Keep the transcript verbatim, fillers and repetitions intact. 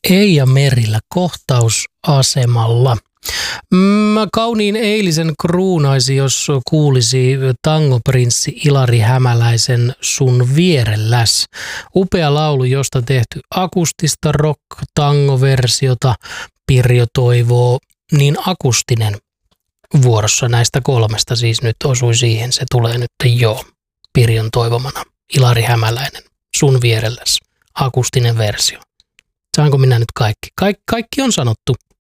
Eija Merillä kohtausasemalla. Mä kauniin eilisen kruunaisi, jos kuulisi tangoprinssi Ilari Hämäläisen Sun vierelläs. Upea laulu, josta tehty akustista rock-tango-versiota. Pirjo toivoo niin akustinen vuorossa näistä kolmesta, siis nyt osui siihen, se tulee nyt jo Pirjon toivomana. Ilari Hämäläinen, Sun vierelläs, akustinen versio. Saanko minä nyt kaikki? Kaik, kaikki on sanottu.